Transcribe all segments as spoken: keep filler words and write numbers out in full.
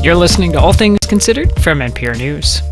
You're listening to All Things Considered from N P R News.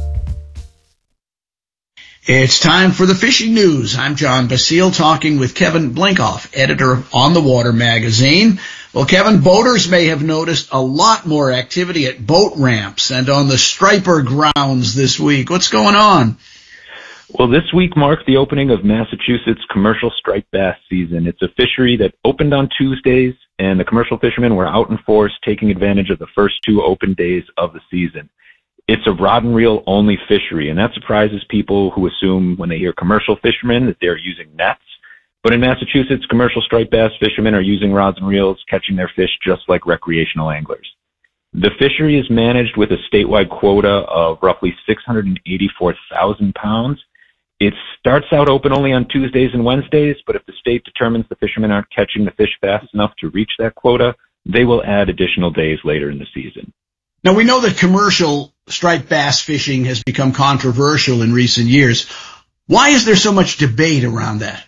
It's time for the fishing news. I'm John Basile talking with Kevin Blinkoff, editor of On the Water magazine. Well, Kevin, boaters may have noticed a lot more activity at boat ramps and on the striper grounds this week. What's going on? Well, this week marked the opening of Massachusetts' commercial striped bass season. It's a fishery that opened on Tuesdays, and the commercial fishermen were out in force taking advantage of the first two open days of the season. It's a rod and reel only fishery, and that surprises people who assume when they hear commercial fishermen that they're using nets. But in Massachusetts, commercial striped bass fishermen are using rods and reels, catching their fish just like recreational anglers. The fishery is managed with a statewide quota of roughly six hundred eighty-four thousand pounds. It starts out open only on Tuesdays and Wednesdays, but if the state determines the fishermen aren't catching the fish fast enough to reach that quota, they will add additional days later in the season. Now, we know that commercial striped bass fishing has become controversial in recent years. Why is there so much debate around that?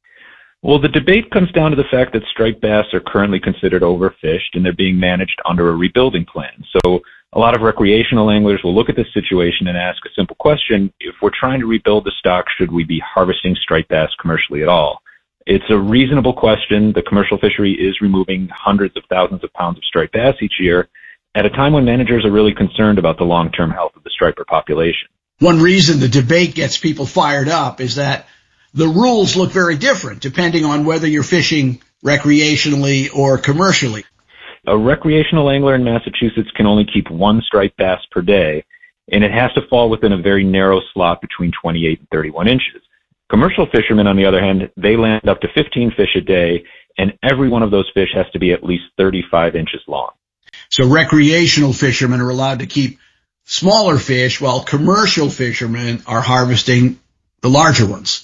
Well, the debate comes down to the fact that striped bass are currently considered overfished and they're being managed under a rebuilding plan. So a lot of recreational anglers will look at this situation and ask a simple question: if we're trying to rebuild the stock, should we be harvesting striped bass commercially at all? It's a reasonable question. The commercial fishery is removing hundreds of thousands of pounds of striped bass each year at a time when managers are really concerned about the long-term health of the striper population. One reason the debate gets people fired up is that the rules look very different depending on whether you're fishing recreationally or commercially. A recreational angler in Massachusetts can only keep one striped bass per day, and it has to fall within a very narrow slot between twenty-eight and thirty-one inches. Commercial fishermen, on the other hand, they land up to fifteen fish a day, and every one of those fish has to be at least thirty-five inches long. So recreational fishermen are allowed to keep smaller fish, while commercial fishermen are harvesting the larger ones.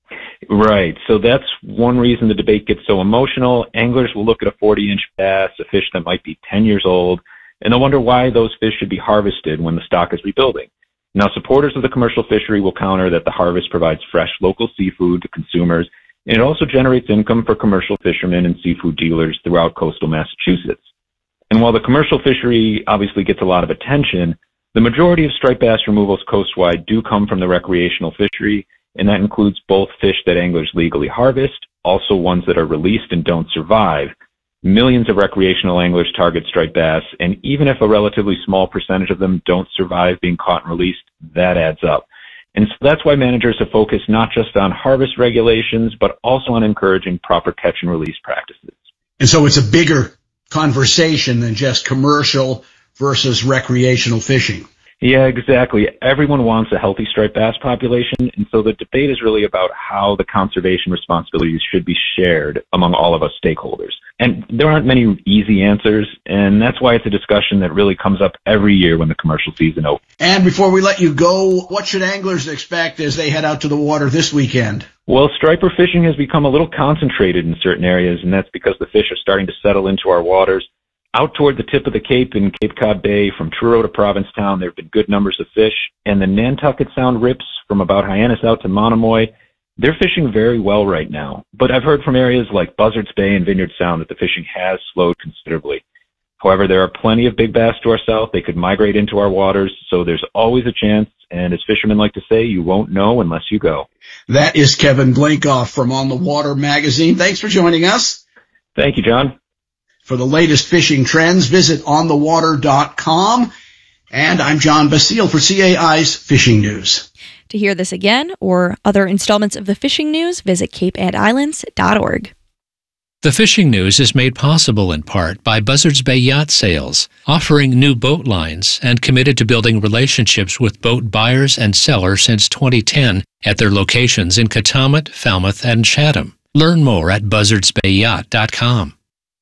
Right. So that's one reason the debate gets so emotional. Anglers will look at a forty-inch bass, a fish that might be ten years old, and they'll wonder why those fish should be harvested when the stock is rebuilding. Now, supporters of the commercial fishery will counter that the harvest provides fresh local seafood to consumers, and it also generates income for commercial fishermen and seafood dealers throughout coastal Massachusetts. And while the commercial fishery obviously gets a lot of attention, the majority of striped bass removals coastwide do come from the recreational fishery, and that includes both fish that anglers legally harvest, also ones that are released and don't survive. Millions of recreational anglers target striped bass, and even if a relatively small percentage of them don't survive being caught and released, that adds up. And so that's why managers have focused not just on harvest regulations, but also on encouraging proper catch and release practices. And so it's a bigger conversation than just commercial versus recreational fishing. Yeah, exactly. Everyone wants a healthy striped bass population, and so the debate is really about how the conservation responsibilities should be shared among all of us stakeholders. And there aren't many easy answers, and that's why it's a discussion that really comes up every year when the commercial season opens. And before we let you go, what should anglers expect as they head out to the water this weekend? Well, striper fishing has become a little concentrated in certain areas, and that's because the fish are starting to settle into our waters. Out toward the tip of the Cape in Cape Cod Bay, from Truro to Provincetown, there have been good numbers of fish. And the Nantucket Sound rips from about Hyannis out to Monomoy, they're fishing very well right now. But I've heard from areas like Buzzards Bay and Vineyard Sound that the fishing has slowed considerably. However, there are plenty of big bass to our south. They could migrate into our waters, so there's always a chance. And as fishermen like to say, you won't know unless you go. That is Kevin Blinkoff from On the Water magazine. Thanks for joining us. Thank you, John. For the latest fishing trends, visit on the water dot com. And I'm John Basile for C A I's Fishing News. To hear this again or other installments of the Fishing News, visit cape ad islands dot org. The Fishing News is made possible in part by Buzzards Bay Yacht Sales, offering new boat lines and committed to building relationships with boat buyers and sellers since twenty ten at their locations in Katamat, Falmouth, and Chatham. Learn more at buzzards bay yacht dot com.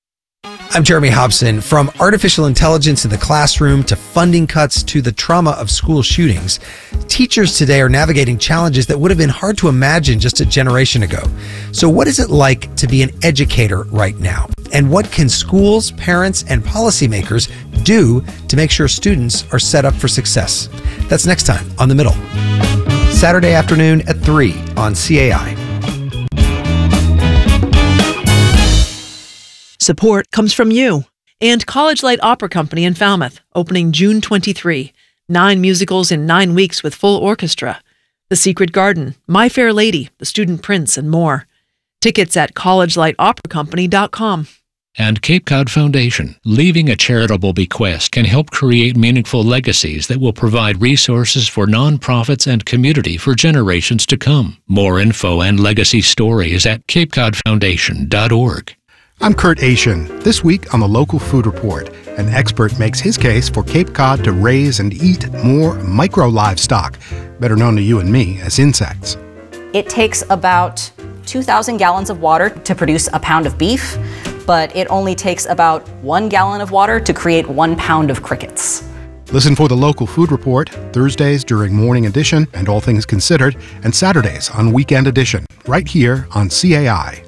I'm Jeremy Hobson. From artificial intelligence in the classroom to funding cuts to the trauma of school shootings, teachers today are navigating challenges that would have been hard to imagine just a generation ago. So what is it like to be an educator right now? And what can schools, parents, and policymakers do to make sure students are set up for success? That's next time on The Middle. Saturday afternoon at three on C A I. Support comes from you. And College Light Opera Company in Falmouth, opening June twenty-third. Nine musicals in nine weeks with full orchestra. The Secret Garden, My Fair Lady, The Student Prince, and more. Tickets at college light opera company dot com. And Cape Cod Foundation. Leaving a charitable bequest can help create meaningful legacies that will provide resources for nonprofits and community for generations to come. More info and legacy stories at cape cod foundation dot org. I'm Kurt Asian. This week on the Local Food Report, an expert makes his case for Cape Cod to raise and eat more micro livestock, better known to you and me as insects. It takes about two thousand gallons of water to produce a pound of beef, but it only takes about one gallon of water to create one pound of crickets. Listen for the Local Food Report, Thursdays during Morning Edition and All Things Considered, and Saturdays on Weekend Edition, right here on C A I.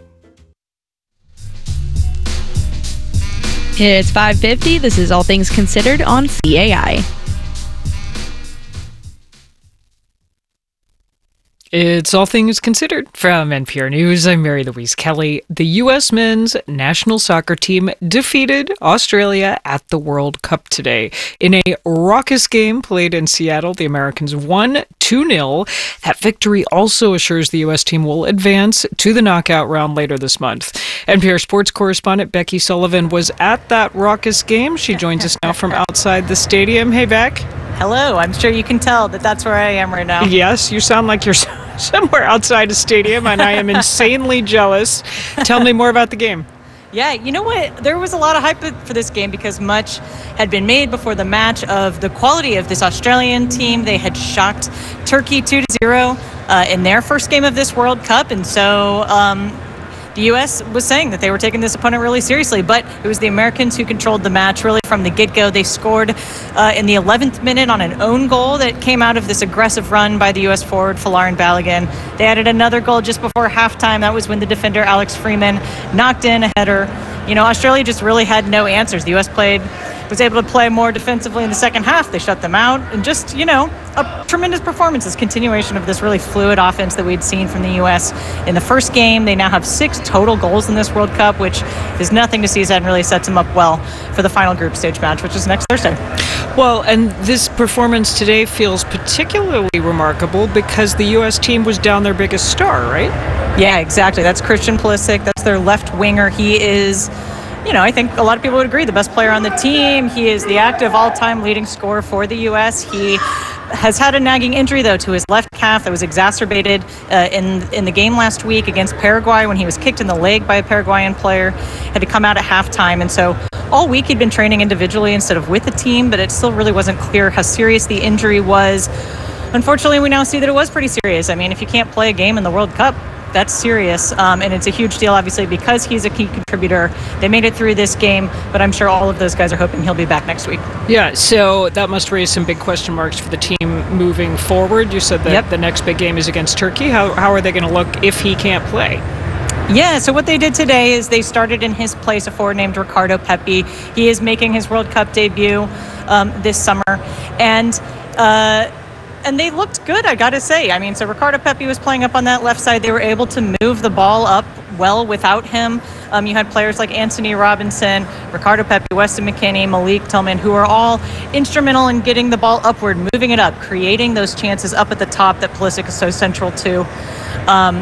It's five fifty. This is All Things Considered on C A I. It's All Things Considered from N P R News. I'm Mary Louise Kelly. The U S men's national soccer team defeated Australia at the World Cup today. In a raucous game played in Seattle, the Americans won two nil. That victory also assures the U S team will advance to the knockout round later this month. N P R sports correspondent Becky Sullivan was at that raucous game. She joins us now from outside the stadium. Hey, Beck. Hello. I'm sure you can tell that that's where I am right now. Yes, you sound like you're somewhere outside a stadium, and I am insanely jealous. Tell me more about the game. Yeah, you know what? There was a lot of hype for this game because much had been made before the match of the quality of this Australian team. They had shocked Turkey two to zero uh, in their first game of this World Cup, and so um, the U S was saying that they were taking this opponent really seriously, but it was the Americans who controlled the match really from the get-go. They scored uh, in the eleventh minute on an own goal that came out of this aggressive run by the U S forward, Folarin Balogun. They added another goal just before halftime. That was when the defender, Alex Freeman, knocked in a header. You know, Australia just really had no answers. The U S played, was able to play more defensively in the second half. They shut them out, and just, you know, a tremendous performance. This continuation of this really fluid offense that we'd seen from the U S in the first game. They now have six total goals in this World Cup, which is nothing to sneeze at and really sets them up well for the final group stage match, which is next Thursday. Well, and this performance today feels particularly remarkable because the U S team was down their biggest star, right? Yeah, exactly. That's Christian Pulisic. That's their left winger. He is, you know, I think a lot of people would agree, the best player on the team. He is the active all-time leading scorer for the U S. He has had a nagging injury, though, to his left calf that was exacerbated uh, in in the game last week against Paraguay when he was kicked in the leg by a Paraguayan player. Had to come out at halftime, and so all week he'd been training individually instead of with the team, but it still really wasn't clear how serious the injury was. Unfortunately, we now see that it was pretty serious. I mean, if you can't play a game in the World Cup, that's serious, um, and it's a huge deal, obviously, because he's a key contributor. They made it through this game, but I'm sure all of those guys are hoping he'll be back next week. Yeah, so that must raise some big question marks for the team moving forward. You said that yep. the next big game is against Turkey. How, how are they going to look if he can't play? Yeah, so what they did today is they started in his place a forward named Ricardo Pepi. He is making his World Cup debut um, this summer, and uh, and they looked good, I gotta say. I mean, so Ricardo Pepi was playing up on that left side. They were able to move the ball up well without him. Um, you had players like Anthony Robinson, Ricardo Pepi, Weston McKennie, Malik Tillman, who are all instrumental in getting the ball upward, moving it up, creating those chances up at the top that Pulisic is so central to. Um,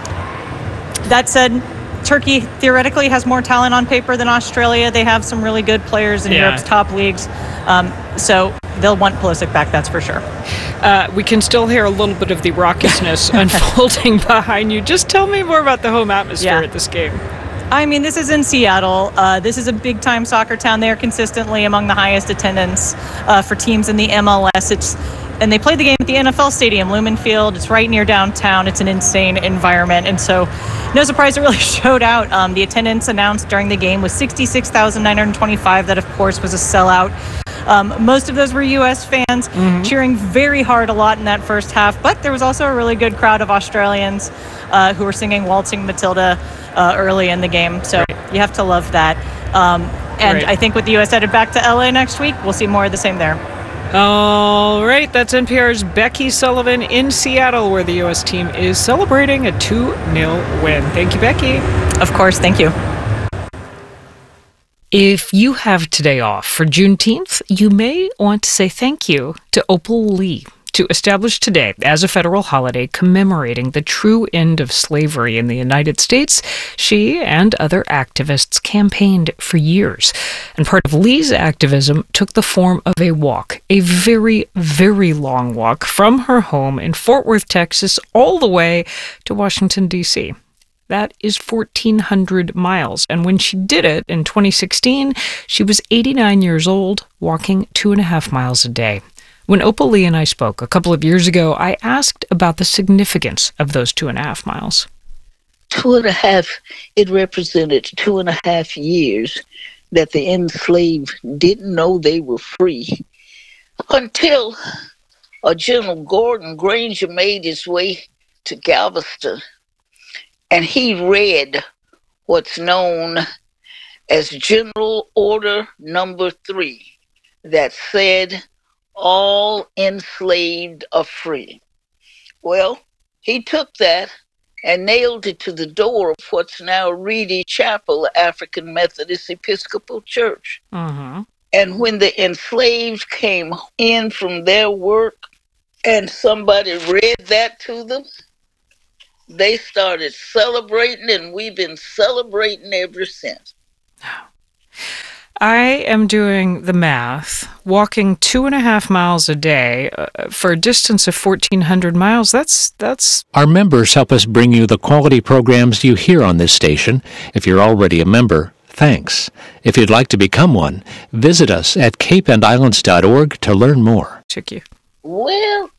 that said, Turkey theoretically has more talent on paper than Australia. They have some really good players in yeah. Europe's top leagues. Um, so they'll want Pulisic back, that's for sure. Uh, we can still hear a little bit of the raucousness unfolding behind you. Just tell me more about the home atmosphere yeah. at this game. I mean, this is in Seattle. Uh, this is a big-time soccer town. They are consistently among the highest attendance uh, for teams in the M L S. It's And they played the game at the N F L Stadium, Lumen Field. It's right near downtown. It's an insane environment. And so no surprise, it really showed out. Um, the attendance announced during the game was sixty-six thousand nine hundred twenty-five. That, of course, was a sellout. Um, most of those were U S fans mm-hmm. cheering very hard a lot in that first half. But there was also a really good crowd of Australians uh, who were singing Waltzing Matilda uh, early in the game. So right. you have to love that. Um, and right. I think with the U S headed back to L A next week, we'll see more of the same there. All right, that's N P R's Becky Sullivan in Seattle, where the U S team is celebrating a two nil win. Thank you, Becky. Of course, thank you. If you have today off for Juneteenth, you may want to say thank you to Opal Lee, to establish today as a federal holiday commemorating the true end of slavery in the United States. She and other activists campaigned for years, and part of Lee's activism took the form of a walk, a very, very long walk from her home in Fort Worth, Texas, all the way to Washington, D C That is fourteen hundred miles, and when she did it in twenty sixteen, she was eighty-nine years old, walking two and a half miles a day. When Opal Lee and I spoke a couple of years ago, I asked about the significance of those two and a half miles. Two and a half, it represented two and a half years that the enslaved didn't know they were free until a General Gordon Granger made his way to Galveston, and he read what's known as General Order Number Three that said, all enslaved are free. Well, he took that and nailed it to the door of what's now Reedy Chapel, African Methodist Episcopal Church. Mm-hmm. And when the enslaved came in from their work and somebody read that to them, they started celebrating, and we've been celebrating ever since. I am doing the math. Walking two and a half miles a day uh, for a distance of fourteen hundred miles, that's, that's... Our members help us bring you the quality programs you hear on this station. If you're already a member, thanks. If you'd like to become one, visit us at cape and islands dot org to learn more. Took you. Well,